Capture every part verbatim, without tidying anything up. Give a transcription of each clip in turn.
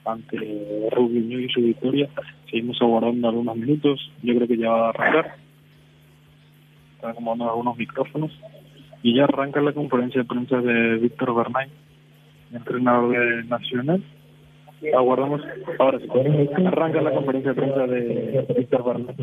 ante Rugby New y su victoria. Seguimos aguardando algunos minutos, yo creo que ya va a arrancar. Están acomodando algunos micrófonos y ya arranca la conferencia de prensa de Víctor Bernay, entrenador de Nacional. Aguardamos, ahora sí, arranca la conferencia de prensa de Víctor Bernay.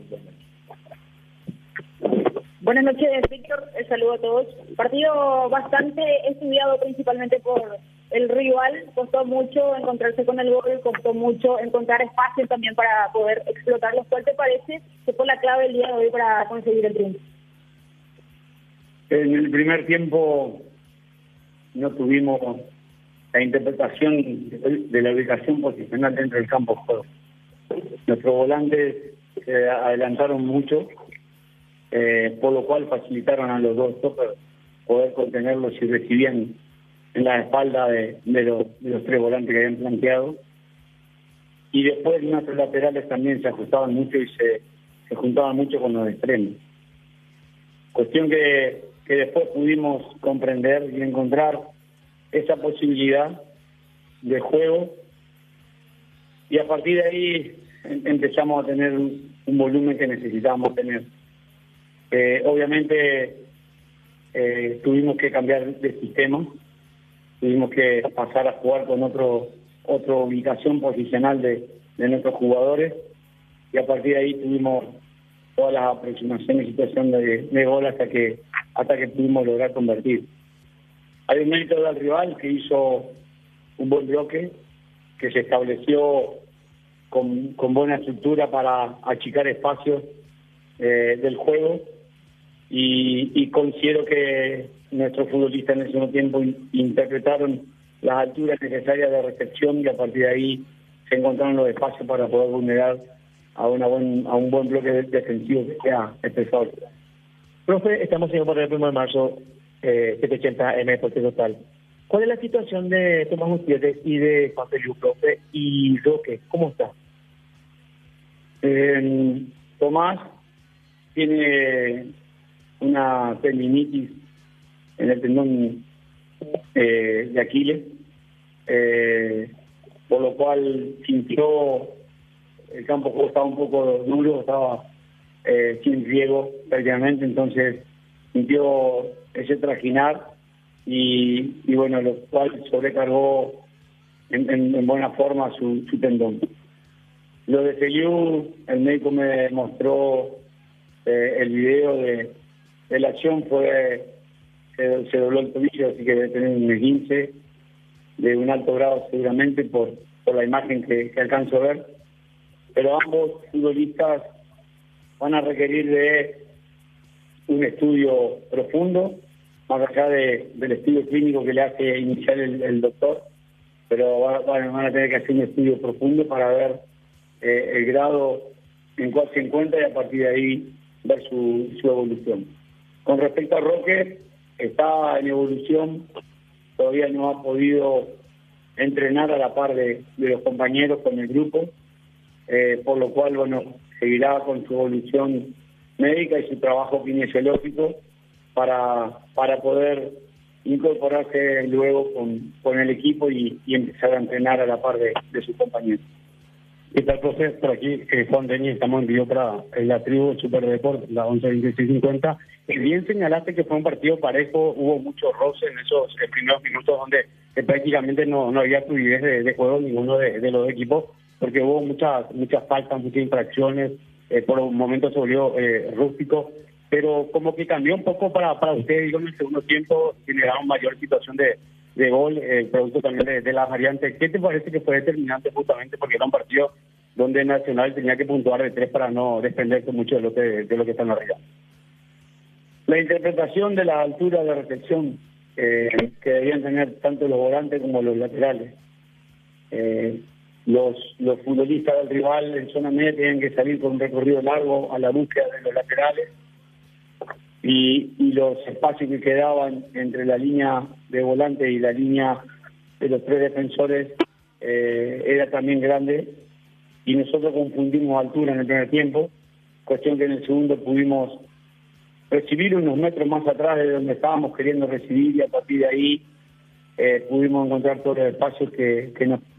Buenas noches, Víctor. El saludo a todos. Partido bastante estudiado principalmente por el rival. Costó mucho encontrarse con el gol, costó mucho encontrar espacio también para poder explotarlos. ¿Cuál te parece que fue la clave el día de hoy para conseguir el triunfo? En el primer tiempo no tuvimos la interpretación de la ubicación posicional dentro del campo de juego. Nuestros volantes se adelantaron mucho, eh, por lo cual facilitaron a los dos stoppers poder contenerlos y recibían en la espalda de, de, los, de los tres volantes que habían planteado. Y después nuestros laterales también se ajustaban mucho y se, se juntaban mucho con los extremos. Cuestión que, que después pudimos comprender y encontrar esa posibilidad de juego, y a partir de ahí empezamos a tener un, un volumen que necesitábamos tener. Eh, obviamente eh, tuvimos que cambiar de sistema, tuvimos que pasar a jugar con otro otra ubicación posicional de, de nuestros jugadores, y a partir de ahí tuvimos todas las aproximaciones y situación de, de gol hasta que hasta que pudimos lograr convertir. Hay un mérito del rival que hizo un buen bloque, que se estableció con, con buena estructura para achicar espacios eh, del juego, y, y considero que nuestros futbolistas en ese mismo tiempo in, interpretaron las alturas necesarias de recepción, y a partir de ahí se encontraron los espacios para poder vulnerar a, una buen, a un buen bloque defensivo que sea expresado. Profe, estamos en el primero de marzo, eh, setecientos ochenta M por total. ¿Cuál es la situación de Tomás Gutiérrez y de Juan Feliu, profe? Y Roque, ¿cómo está? Eh, Tomás tiene una tendinitis en el tendón eh, de Aquiles, eh, por lo cual sintió el campo de juego estaba un poco duro, estaba eh, sin riego prácticamente, entonces sintió ese trajinar y, y bueno, lo cual sobrecargó en, en, en buena forma su, su tendón. Lo de Feliu, el médico me mostró eh, el video de, de la acción, fue se, se dobló el tobillo, así que debe tener un esguince de un alto grado seguramente por, por la imagen que, que alcanzo a ver, pero ambos futbolistas van a requerir de un estudio profundo, más allá de, del estudio clínico que le hace iniciar el, el doctor, pero van, van a tener que hacer un estudio profundo para ver eh, el grado en cual se encuentra y a partir de ahí ver su, su evolución. Con respecto a Roque, está en evolución, todavía no ha podido entrenar a la par de, de los compañeros con el grupo, eh, por lo cual, bueno, seguirá con su evolución médica y su trabajo kinesiológico para, para poder incorporarse luego con, con el equipo y, y empezar a entrenar a la par de, de sus compañeros. ¿Qué tal, profe? Por aquí, eh, Juan Denis, estamos en vivo para eh, la tribu Super Deport, la once veintiséis cincuenta. Eh, bien señalaste que fue un partido parejo, hubo mucho roce en esos eh, primeros minutos donde eh, prácticamente no, no había fluidez de, de juego ninguno de, de los equipos, porque hubo muchas muchas faltas, muchas infracciones, eh, por un momento se volvió eh, rústico, pero como que cambió un poco para, para ustedes, digo, en el segundo tiempo generaron mayor situación de, de gol, eh, producto también de, de las variantes. ¿Qué te parece que fue determinante justamente porque era un partido donde Nacional tenía que puntuar de tres para no desprenderse mucho de lo que, de lo que está en la realidad? La interpretación de la altura de recepción eh, que debían tener tanto los volantes como los laterales. Eh, los, los futbolistas del rival en zona media tienen que salir con un recorrido largo a la búsqueda de los laterales, y, y los espacios que quedaban entre la línea de volante y la línea de los tres defensores eh, era también grande, y nosotros confundimos altura en el primer tiempo, cuestión que en el segundo pudimos recibir unos metros más atrás de donde estábamos queriendo recibir, y a partir de ahí eh, pudimos encontrar todos los espacios que, que nos